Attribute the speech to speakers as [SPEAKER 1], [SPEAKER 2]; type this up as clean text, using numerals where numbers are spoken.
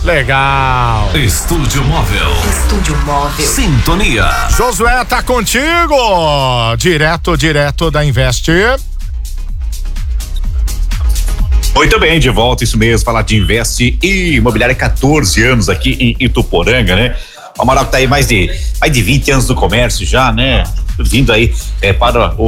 [SPEAKER 1] Legal.
[SPEAKER 2] Estúdio Móvel.
[SPEAKER 3] Estúdio Móvel.
[SPEAKER 2] Sintonia.
[SPEAKER 1] Josué tá contigo. Direto da Invest.
[SPEAKER 4] Muito bem, de volta, isso mesmo, falar de Invest e Imobiliária, 14 anos aqui em Ituporanga, né? O Amaral tá aí mais de 20 anos do comércio já, né? Vindo aí para